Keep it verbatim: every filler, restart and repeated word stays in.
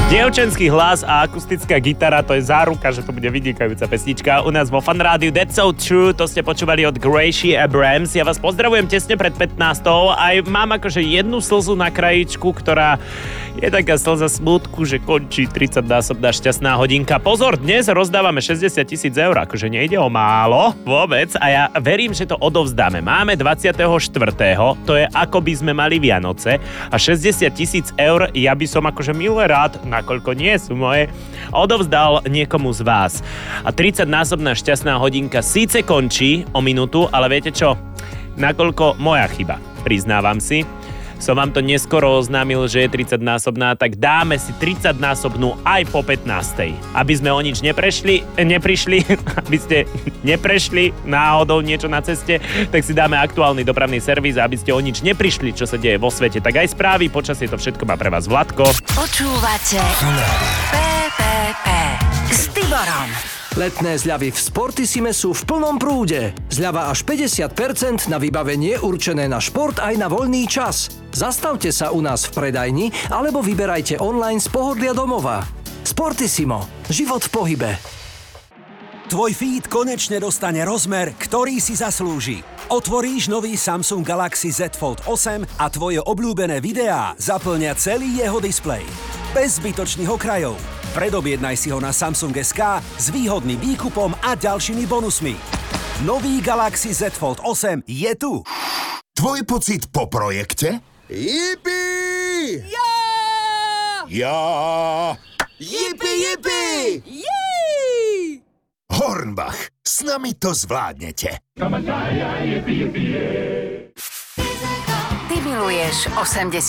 Dievčenský hlas a akustická gitara, to je záruka, že to bude vynikajúca pesnička. U nás vo Fan Rádiu That's So True, to ste počúvali od Gracie Abrams. Ja vás pozdravujem tesne pred pätnástou. Aj mám akože jednu slzu na krajičku, ktorá je taká slza smutku, že končí tridsaťnásobná šťastná hodinka. Pozor, dnes rozdávame šesťdesiat tisíc eur, akože nejde o málo vôbec a ja verím, že to odovzdáme. Máme dvadsiateho štvrtého to je ako by sme mali Vianoce a šesťdesiat tisíc eur ja by som akože milé rád, nakoľko nie sú moje, odovzdal niekomu z vás. A tridsaťnásobná šťastná hodinka síce končí o minútu, ale viete čo? Nakoľko moja chyba, priznávam si, som vám to neskoro oznámil, že je tridsaťnásobná, tak dáme si tridsaťnásobnú aj po pätnástej. Aby sme o nič neprešli, neprišli, aby ste neprešli náhodou niečo na ceste, tak si dáme aktuálny dopravný servis, aby ste o nič neprišli, čo sa deje vo svete. Tak aj správy, počasie, to všetko má pre vás Vladko. Počúvate pé pé pé s Tiborom. Letné zľavy v Sportissime sú v plnom prúde. Zľava až päťdesiat percent na vybavenie určené na šport aj na voľný čas. Zastavte sa u nás v predajni alebo vyberajte online z pohodlia domova. Sportissimo. Život v pohybe. Tvoj feed konečne dostane rozmer, ktorý si zaslúži. Otvoríš nový Samsung Galaxy Z Fold osem a tvoje obľúbené videá zaplnia celý jeho displej. Bez zbytočných okrajov. Predobjednaj si ho na Samsung es ká s výhodným výkupom a ďalšími bonusmi. Nový Galaxy Z Fold osem je tu. Tvoj pocit po projekte? Jipi! Ja! Ja! Jipi, jipi! Jej! Hornbach, s nami to zvládnete. Ty miluješ osemdesiat